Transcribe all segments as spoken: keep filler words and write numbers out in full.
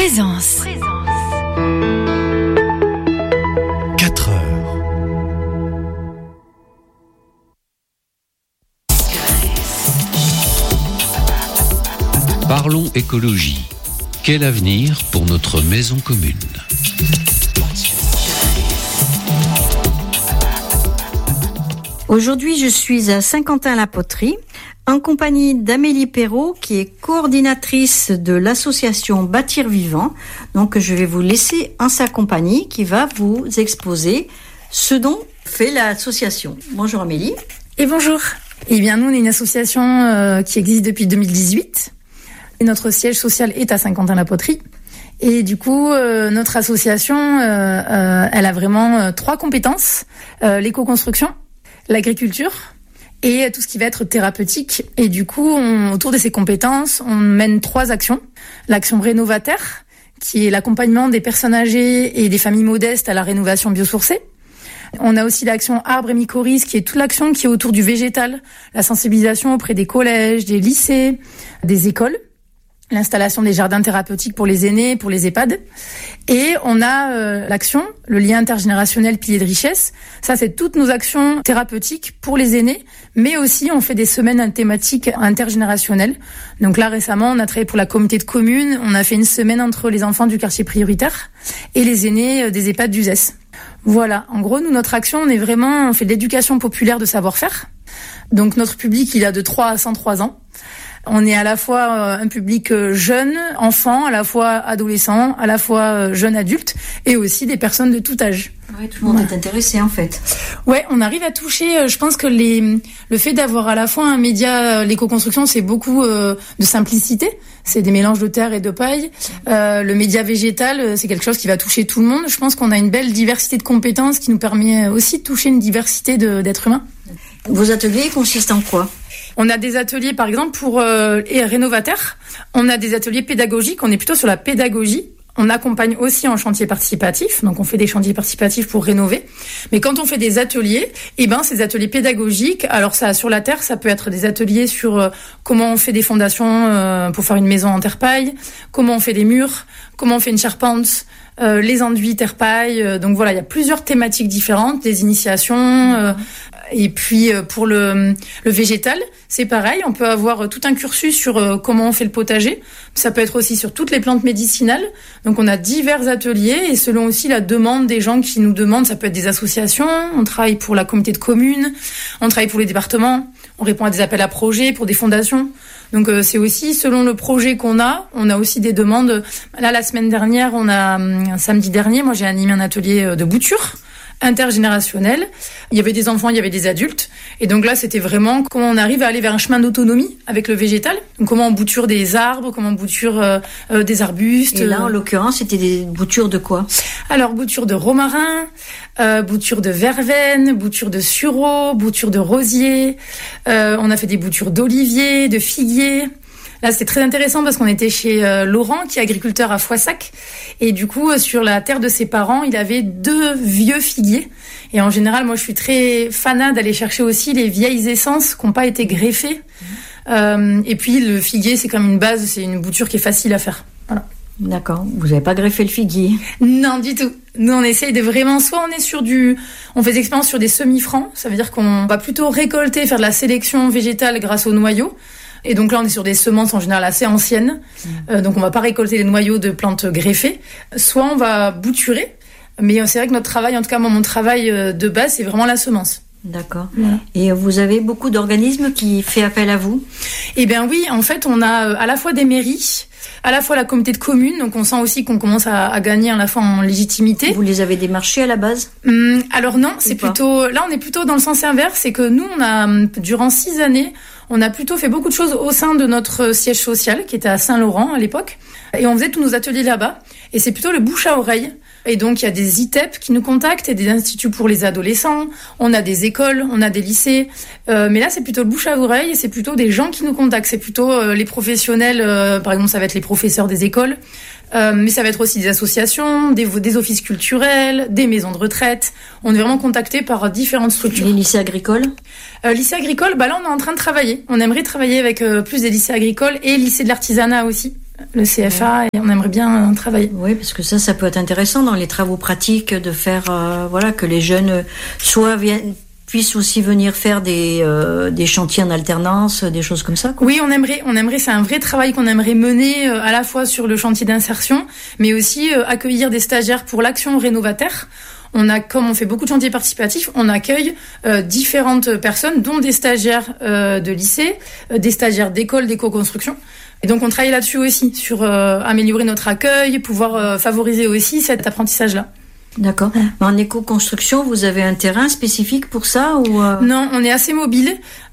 Présence. quatre heures. Parlons écologie. Quel avenir pour notre maison commune ? Aujourd'hui, je suis à Saint-Quentin-la-Poterie, en compagnie d'Amélie Perrault, qui est coordinatrice de l'association Bâtir Vivant. Donc, je vais vous laisser en sa compagnie, qui va vous exposer ce dont fait l'association. Bonjour Amélie. Et bonjour. Eh bien, nous, on est une association euh, qui existe depuis deux mille dix-huit. Et notre siège social est à Saint-Quentin-la-Poterie. Et du coup, euh, notre association, euh, euh, elle a vraiment euh, trois compétences. Euh, l'éco-construction, l'agriculture et tout ce qui va être thérapeutique. Et du coup, on, autour de ces compétences, on mène trois actions. L'action Rénovataire, qui est l'accompagnement des personnes âgées et des familles modestes à la rénovation biosourcée. On a aussi l'action Arbre et mycorhize, qui est toute l'action qui est autour du végétal, la sensibilisation auprès des collèges, des lycées, des écoles. L'installation des jardins thérapeutiques pour les aînés, pour les EHPAD. Et on a euh, l'action, le lien intergénérationnel pilier de richesse. Ça, c'est toutes nos actions thérapeutiques pour les aînés, mais aussi on fait des semaines thématiques intergénérationnelles. Donc là, récemment, on a travaillé pour la communauté de communes. On a fait une semaine entre les enfants du quartier prioritaire et les aînés des EHPAD d'Uzès. Voilà. En gros, nous, notre action, on est vraiment, on fait de l'éducation populaire de savoir-faire. Donc notre public, il a de trois à cent trois ans. On est à la fois un public jeune, enfant, à la fois adolescent, à la fois jeune adulte et aussi des personnes de tout âge. Oui, tout le monde ouais. est intéressé en fait. Ouais, on arrive à toucher, je pense que les, le fait d'avoir à la fois un média, l'éco-construction, c'est beaucoup euh, de simplicité. C'est des mélanges de terre et de paille. Euh, le média végétal, c'est quelque chose qui va toucher tout le monde. Je pense qu'on a une belle diversité de compétences qui nous permet aussi de toucher une diversité de, d'êtres humains. Vos ateliers consistent en quoi ? On a des ateliers, par exemple, pour euh, les rénovataires. On a des ateliers pédagogiques. On est plutôt sur la pédagogie. On accompagne aussi en chantier participatif. Donc, on fait des chantiers participatifs pour rénover. Mais quand on fait des ateliers, eh ben, ces ateliers pédagogiques, alors ça, sur la terre, ça peut être des ateliers sur euh, comment on fait des fondations euh, pour faire une maison en terre-paille, comment on fait des murs, comment on fait une charpente, euh, les enduits terre-paille. Euh, donc voilà, il y a plusieurs thématiques différentes, des initiations. Euh, Et puis pour le, le végétal, c'est pareil, on peut avoir tout un cursus sur comment on fait le potager. Ça peut être aussi sur toutes les plantes médicinales. Donc on a divers ateliers et selon aussi la demande des gens qui nous demandent, ça peut être des associations, on travaille pour la communauté de communes, on travaille pour les départements, on répond à des appels à projets pour des fondations. Donc euh, c'est aussi selon le projet qu'on a, on a aussi des demandes. Là la semaine dernière, on a un samedi dernier, moi j'ai animé un atelier de bouture intergénérationnel. Il y avait des enfants, il y avait des adultes. Et donc là, c'était vraiment comment on arrive à aller vers un chemin d'autonomie avec le végétal. Donc comment on bouture des arbres, comment on bouture euh, euh, des arbustes. Et là, en l'occurrence, c'était des boutures de quoi ? Alors, bouture de romarin, euh, bouture de verveine, bouture de sureau, bouture de rosier. Euh, on a fait des boutures d'olivier, de figuier. Là, c'était très intéressant parce qu'on était chez euh, Laurent, qui est agriculteur à Foissac. Et du coup, euh, sur la terre de ses parents, il avait deux vieux figuiers. Et en général, moi, je suis très fanat d'aller chercher aussi les vieilles essences qui n'ont pas été greffées. Mmh. Euh, et puis, le figuier, c'est comme une base, c'est une bouture qui est facile à faire. Voilà. D'accord. Vous n'avez pas greffé le figuier ? Non, du tout. Nous, on essaye de vraiment, soit on est sur du, on fait des expériences sur des semi-francs. Ça veut dire qu'on va plutôt récolter, faire de la sélection végétale grâce aux noyaux. Et donc là, on est sur des semences en général assez anciennes. Mmh. Euh, donc on va pas récolter les noyaux de plantes greffées. Soit on va bouturer. Mais c'est vrai que notre travail, en tout cas moi, mon travail de base, c'est vraiment la semence. D'accord. Voilà. Et vous avez beaucoup d'organismes qui font appel à vous ? Eh bien oui, en fait, on a à la fois des mairies, à la fois la communauté de communes. Donc on sent aussi qu'on commence à, à gagner à la fois en légitimité. Vous les avez démarchés à la base ? hum, Alors non, c'est plutôt... Là, on est plutôt dans le sens inverse. C'est que nous, on a, durant six années... On a plutôt fait beaucoup de choses au sein de notre siège social, qui était à Saint-Laurent à l'époque. Et on faisait tous nos ateliers là-bas. Et c'est plutôt le bouche à oreille. Et donc, il y a des I T E P qui nous contactent et des instituts pour les adolescents. On a des écoles, on a des lycées. Euh, mais là, c'est plutôt le bouche à oreille et c'est plutôt des gens qui nous contactent. C'est plutôt euh, les professionnels. Euh, par exemple, ça va être les professeurs des écoles. Euh, mais ça va être aussi des associations, des, des offices culturels, des maisons de retraite. On est vraiment contacté par différentes structures. Les lycées agricoles ? euh, Lycée agricole, bah là on est en train de travailler. On aimerait travailler avec euh, plus des lycées agricoles et lycées de l'artisanat aussi. le C F A, ouais. Et on aimerait bien travailler. Oui, parce que ça, ça peut être intéressant dans les travaux pratiques de faire, euh, voilà, que les jeunes soit viennent puissent aussi venir faire des euh, des chantiers en alternance, des choses comme ça, quoi. Oui, on aimerait, on aimerait, c'est un vrai travail qu'on aimerait mener euh, à la fois sur le chantier d'insertion, mais aussi euh, accueillir des stagiaires pour l'action rénovataire. On a, comme on fait beaucoup de chantiers participatifs, on accueille euh, différentes personnes, dont des stagiaires euh, de lycée, euh, des stagiaires d'école d'éco-construction. Et donc on travaille là-dessus aussi, sur euh, améliorer notre accueil, pouvoir euh, favoriser aussi cet apprentissage-là. D'accord. En éco-construction, vous avez un terrain spécifique pour ça ou euh... Non, on est assez mobile.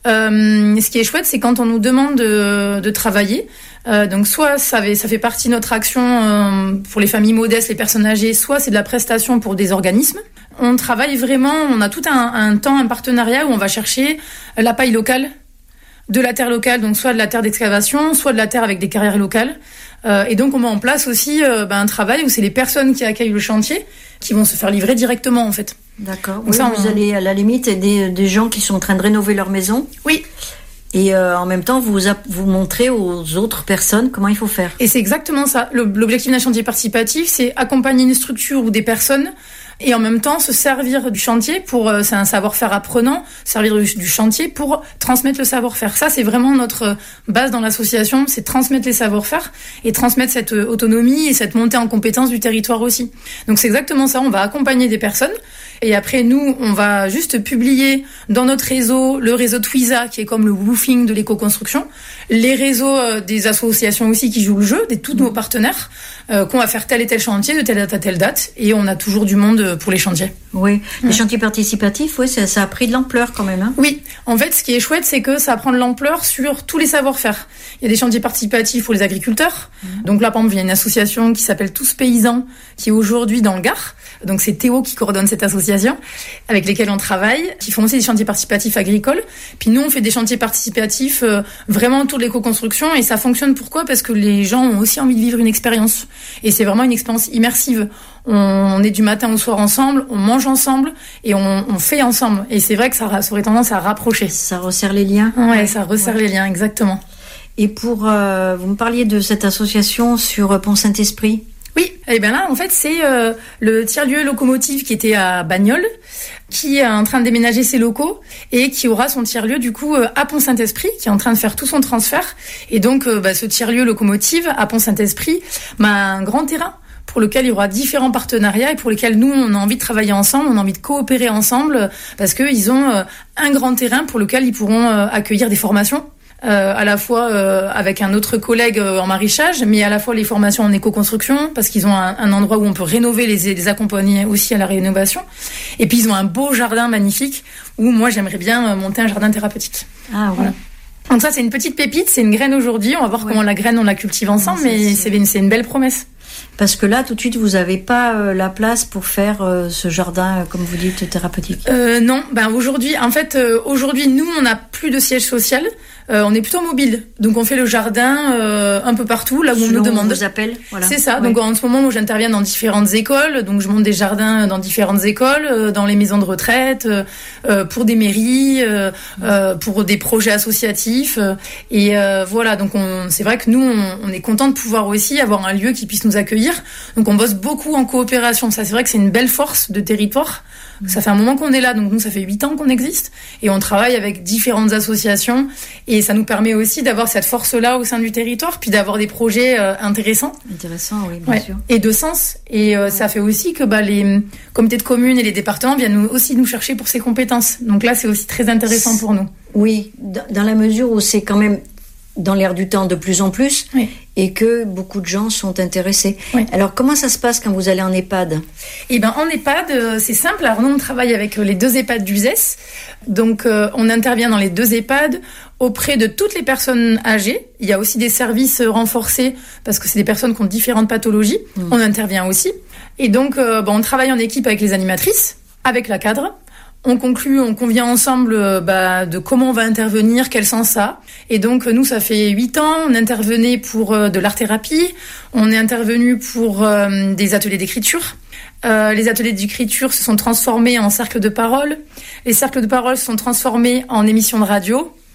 Euh, ce qui est chouette, c'est quand on nous demande de, de travailler. Euh, donc soit ça fait, ça fait partie de notre action euh, pour les familles modestes, les personnes âgées, soit c'est de la prestation pour des organismes. On travaille vraiment, on a tout un, un temps, un partenariat où on va chercher la paille locale, de la terre locale, donc soit de la terre d'excavation, soit de la terre avec des carrières locales. Euh, et donc on met en place aussi euh, ben, un travail où c'est les personnes qui accueillent le chantier qui vont se faire livrer directement en fait. D'accord. Donc oui, ça, vous on... allez à la limite aider des gens qui sont en train de rénover leur maison. Oui. Et euh, en même temps, vous vous montrez aux autres personnes comment il faut faire. Et c'est exactement ça. Le, l'objectif d'un chantier participatif, c'est accompagner une structure ou des personnes et en même temps se servir du chantier pour, euh, c'est un savoir-faire apprenant, servir du, du chantier pour transmettre le savoir-faire. Ça, c'est vraiment notre base dans l'association, c'est transmettre les savoir-faire et transmettre cette autonomie et cette montée en compétence du territoire aussi. Donc c'est exactement ça, on va accompagner des personnes et après nous, on va juste publier dans notre réseau, le réseau Twiza qui est comme le woofing de l'éco-construction, les réseaux euh, des associations aussi qui jouent le jeu, des tous nos partenaires, euh, qu'on va faire tel et tel chantier de telle date à telle date et on a toujours du monde pour les chantiers. Oui, les ouais. chantiers participatifs, oui, ça, ça a pris de l'ampleur quand même. Hein. Oui, en fait, ce qui est chouette, c'est que ça prend de l'ampleur sur tous les savoir-faire. Il y a des chantiers participatifs pour les agriculteurs. Mmh. Donc là, par exemple, il y a une association qui s'appelle Tous Paysans, qui est aujourd'hui dans le Gard. Donc c'est Théo qui coordonne cette association, avec lesquels on travaille, qui font aussi des chantiers participatifs agricoles. Puis nous, on fait des chantiers participatifs euh, vraiment autour de l'éco-construction, et ça fonctionne pourquoi ? Parce que les gens ont aussi envie de vivre une expérience. Et c'est vraiment une expérience immersive. On est du matin au soir ensemble, on mange ensemble et on, on fait ensemble. Et c'est vrai que ça, ça aurait tendance à rapprocher. Ça resserre les liens. Ouais, ouais. ça resserre ouais. les liens, exactement. Et pour, euh, vous me parliez de cette association sur Pont-Saint-Esprit. Oui, et bien là, en fait, c'est euh, le tiers-lieu locomotive qui était à Bagnols, qui est en train de déménager ses locaux et qui aura son tiers-lieu du coup à Pont-Saint-Esprit, qui est en train de faire tout son transfert. Et donc, euh, bah, ce tiers-lieu locomotive à Pont-Saint-Esprit, bah, un grand terrain pour lequel il y aura différents partenariats et pour lesquels nous, on a envie de travailler ensemble, on a envie de coopérer ensemble parce qu'ils ont euh, un grand terrain pour lequel ils pourront euh, accueillir des formations. Euh, à la fois euh, avec un autre collègue euh, en maraîchage, mais à la fois les formations en éco-construction, parce qu'ils ont un, un endroit où on peut rénover, les, les accompagner aussi à la rénovation. Et puis ils ont un beau jardin magnifique, où moi j'aimerais bien monter un jardin thérapeutique. Ah oui. Voilà. Donc ça c'est une petite pépite, c'est une graine aujourd'hui, on va voir oui. comment la graine on la cultive ensemble, non, mais c'est, c'est, c'est une belle promesse. Parce que là, tout de suite, vous n'avez pas euh, la place pour faire euh, ce jardin, euh, comme vous dites, thérapeutique. Euh, non, ben aujourd'hui, en fait, euh, aujourd'hui, nous, on n'a plus de siège social. Euh, on est plutôt mobile, donc on fait le jardin euh, un peu partout, là où Selon on nous demande. On vous appelle, voilà. C'est ça. Ouais. Donc en ce moment, moi, j'interviens dans différentes écoles, donc je monte des jardins dans différentes écoles, euh, dans les maisons de retraite, euh, pour des mairies, euh, euh, pour des projets associatifs, euh, et euh, voilà. Donc on, c'est vrai que nous, on, on est content de pouvoir aussi avoir un lieu qui puisse nous accueillir. Donc on bosse beaucoup en coopération. Ça, c'est vrai que c'est une belle force de territoire. Ça fait un moment qu'on est là, donc nous, ça fait huit ans qu'on existe. Et on travaille avec différentes associations. Et ça nous permet aussi d'avoir cette force-là au sein du territoire, puis d'avoir des projets euh, intéressants. Intéressants, oui, bien ouais. sûr. Et de sens. Et euh, ouais. ça fait aussi que bah, les comités de communes et les départements viennent nous, aussi nous chercher pour ces compétences. Donc là, c'est aussi très intéressant pour nous. Oui, dans la mesure où c'est quand même dans l'air du temps de plus en plus, oui. et que beaucoup de gens sont intéressés. Oui. Alors, comment ça se passe quand vous allez en EHPAD ? Eh ben, en EHPAD, euh, c'est simple. Alors, nous, on travaille avec les deux EHPAD d'U Z E S. Donc, euh, on intervient dans les deux EHPAD auprès de toutes les personnes âgées. Il y a aussi des services renforcés parce que c'est des personnes qui ont différentes pathologies. Mmh. On intervient aussi. Et donc, euh, bon, on travaille en équipe avec les animatrices, avec la cadre. On conclut, on convient ensemble bah, de comment on va intervenir, quel sens ça a. Et donc, nous, ça fait huit ans, on intervenait pour euh, de l'art-thérapie, on est intervenu pour euh, des ateliers d'écriture. Euh, les ateliers d'écriture se sont transformés en cercles de parole. Les cercles de parole se sont transformés en émissions de radio.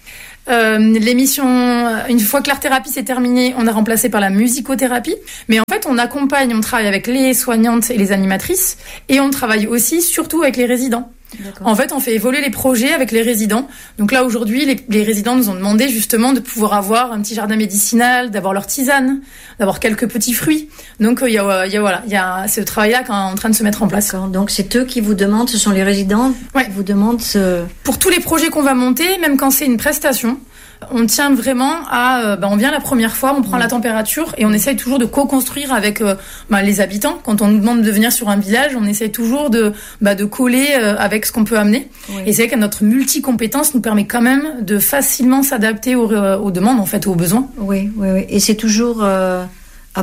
Euh, l'émission, une fois que l'art-thérapie s'est terminée, on a remplacé par la musicothérapie. Mais en fait, on accompagne, on travaille avec les soignantes et les animatrices, et on travaille aussi surtout avec les résidents. D'accord. En fait, on fait évoluer les projets avec les résidents. Donc là, aujourd'hui, les, les résidents nous ont demandé justement de pouvoir avoir un petit jardin médicinal, d'avoir leur tisane, d'avoir quelques petits fruits. Donc il y a, il y a voilà, il y a ce travail-là qui est en train de se mettre en place. D'accord. Donc c'est eux qui vous demandent, ce sont les résidents ouais. qui vous demandent ce... Pour tous les projets qu'on va monter, même quand c'est une prestation, on tient vraiment à, euh, bah, on vient la première fois, on prend mmh. la température et on essaye toujours de co-construire avec euh, bah, les habitants. Quand on nous demande de venir sur un village, on essaye toujours de, bah, de coller euh, avec ce qu'on peut amener. Oui. Et c'est vrai que notre multi-compétence nous permet quand même de facilement s'adapter aux, euh, aux demandes, en fait, aux besoins. Oui, oui, oui. Et c'est toujours euh, abordable ?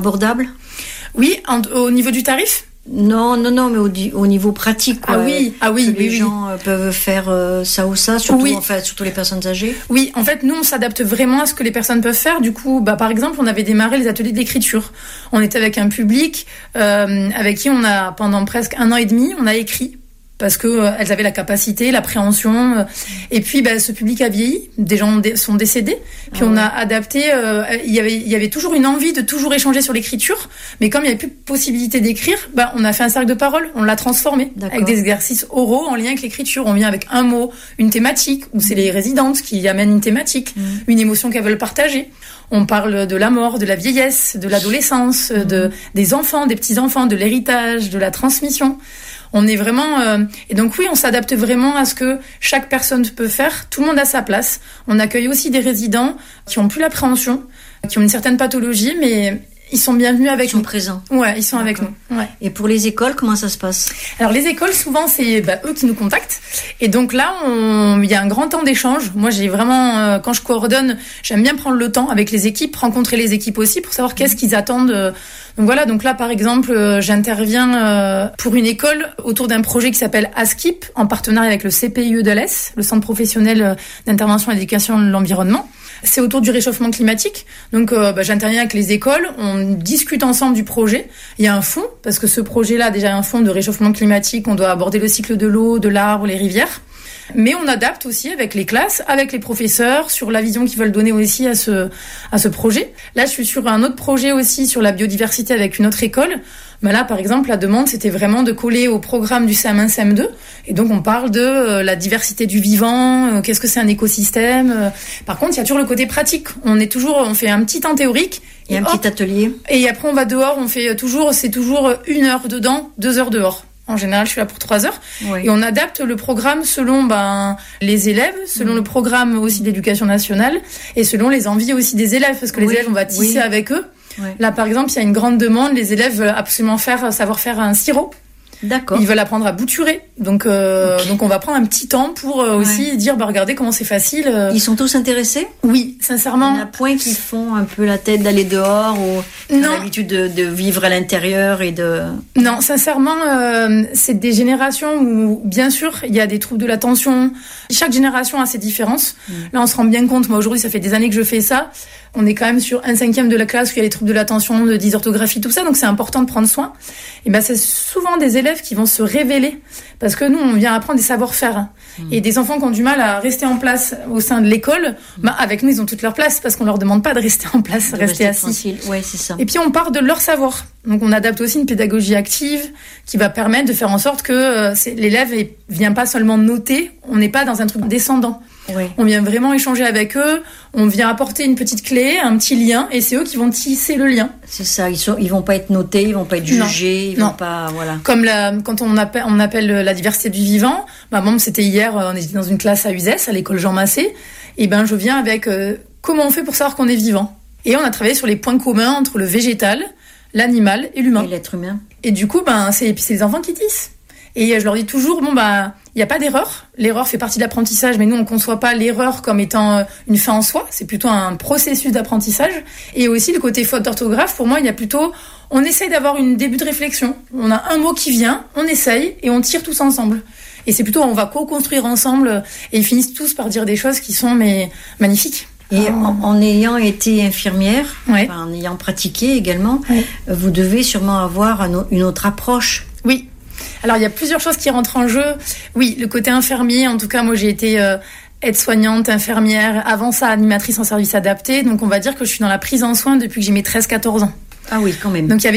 Oui, en, au niveau du tarif ? Non, non, non, mais au, au niveau pratique, quoi. Ah oui, ah oui, que les oui, gens oui. peuvent faire euh, ça ou ça, surtout oui. en fait, surtout les personnes âgées. Oui, en fait, nous, on s'adapte vraiment à ce que les personnes peuvent faire. Du coup, bah, par exemple, on avait démarré les ateliers d'écriture. On était avec un public euh, avec qui on a, pendant presque un an et demi, on a écrit. Parce que euh, elles avaient la capacité, l'appréhension, euh, et puis bah, ce public a vieilli, des gens dé- sont décédés, puis ah on ouais. a adapté. Euh, il y avait, il y avait toujours une envie de toujours échanger sur l'écriture, mais comme il n'y avait plus possibilité d'écrire, bah on a fait un cercle de parole, on l'a transformé D'accord. avec des exercices oraux en lien avec l'écriture. On vient avec un mot, une thématique, où c'est les résidentes qui amènent une thématique, mmh. une émotion qu'elles veulent partager. On parle de la mort, de la vieillesse, de l'adolescence, mmh. de des enfants, des petits enfants, de l'héritage, de la transmission. On est vraiment euh, et donc oui, on s'adapte vraiment à ce que chaque personne peut faire. Tout le monde a sa place. On accueille aussi des résidents qui ont plus l'appréhension, qui ont une certaine pathologie, mais ils sont bienvenus avec nous. Ils sont nous. présents. Ouais, ils sont D'accord. avec nous. Ouais. Et pour les écoles, comment ça se passe ? Alors les écoles, souvent c'est bah, eux qui nous contactent. Et donc là, on... il y a un grand temps d'échange. Moi, j'ai vraiment, euh, quand je coordonne, j'aime bien prendre le temps avec les équipes, rencontrer les équipes aussi pour savoir qu'est-ce qu'ils attendent. Euh... Donc voilà, donc là par exemple, euh, j'interviens euh, pour une école autour d'un projet qui s'appelle ASKIP, en partenariat avec le C P I E de l'Est, le Centre professionnel d'intervention et d'éducation de l'environnement. C'est autour du réchauffement climatique. Donc euh, bah, j'interviens avec les écoles, on discute ensemble du projet. Il y a un fonds, parce que ce projet-là a déjà un fonds de réchauffement climatique, on doit aborder le cycle de l'eau, de l'arbre, les rivières. Mais on adapte aussi avec les classes, avec les professeurs, sur la vision qu'ils veulent donner aussi à ce, à ce projet. Là, je suis sur un autre projet aussi sur la biodiversité avec une autre école. Mais là, par exemple, la demande, c'était vraiment de coller au programme du C M un, C M deux. Et donc, on parle de euh, la diversité du vivant, euh, qu'est-ce que c'est un écosystème. Euh. Par contre, il y a toujours le côté pratique. On est toujours, on fait un petit temps théorique. Et, et un hop, petit atelier. Et après, on va dehors, on fait toujours, c'est toujours une heure dedans, deux heures dehors. En général, je suis là pour trois heures. Oui. Et on adapte le programme selon ben, les élèves, selon mmh. le programme aussi d'éducation nationale et selon les envies aussi des élèves. Parce que les oui. élèves, on va tisser oui. avec eux. Oui. Là, par exemple, il y a une grande demande. Les élèves veulent absolument faire, savoir faire un sirop. D'accord. Ils veulent apprendre à bouturer. Donc, euh, okay. donc on va prendre un petit temps pour euh, aussi ouais. dire, bah, regardez comment c'est facile. Euh... Ils sont tous intéressés ? Oui, sincèrement. Il y en a point qui font un peu la tête d'aller dehors ou qui ont l'habitude de, de vivre à l'intérieur et de... Non, sincèrement, euh, c'est des générations où, bien sûr, il y a des troubles de l'attention. Chaque génération a ses différences. Mmh. Là, on se rend bien compte. Moi, aujourd'hui, ça fait des années que je fais ça. On est quand même sur un cinquième de la classe où il y a les troubles de l'attention, de dysorthographie, tout ça. Donc, c'est important de prendre soin. Et ben, c'est souvent des élèves qui vont se révéler. Parce que nous, on vient apprendre des savoir-faire. Mmh. Et des enfants qui ont du mal à rester en place au sein de l'école, mmh. ben, avec nous, ils ont toute leur place parce qu'on leur demande pas de rester en place, de rester, rester assis. Ouais, c'est ça. Et puis, on part de leur savoir. Donc, on adapte aussi une pédagogie active qui va permettre de faire en sorte que euh, c'est, l'élève ne vient pas seulement noter. On n'est pas dans un truc descendant. Ouais. On vient vraiment échanger avec eux, on vient apporter une petite clé, un petit lien, et c'est eux qui vont tisser le lien. C'est ça, ils sont, ils vont pas être notés, ils vont pas être jugés, non. ils non. vont pas, voilà. Comme la, quand on appelle, on appelle la diversité du vivant, bah, bon, c'était hier, on était dans une classe à Uzès, à l'école Jean Massé, et ben, je viens avec, euh, comment on fait pour savoir qu'on est vivant? Et on a travaillé sur les points communs entre le végétal, l'animal et l'humain. Et l'être humain. Et du coup, ben, c'est, c'est les enfants qui tissent. Et je leur dis toujours, bon, bah, il n'y a pas d'erreur. L'erreur fait partie de l'apprentissage, mais nous, on ne conçoit pas l'erreur comme étant une fin en soi. C'est plutôt un processus d'apprentissage. Et aussi, le côté faute d'orthographe, pour moi, il y a plutôt, on essaye d'avoir une début de réflexion. On a un mot qui vient, on essaye, et on tire tous ensemble. Et c'est plutôt, on va co-construire ensemble, et ils finissent tous par dire des choses qui sont, mais, magnifiques. Et oh. en, en ayant été infirmière, ouais. enfin, en ayant pratiqué également, ouais. vous devez sûrement avoir un, une autre approche. Oui. Alors, il y a plusieurs choses qui rentrent en jeu. Oui, le côté infirmier, en tout cas, moi, j'ai été euh, aide-soignante, infirmière, avant ça animatrice en service adapté. Donc on va dire que je suis dans la prise en soin depuis que j'ai mes treize quatorze ans. Ah oui, quand même. Donc il y avait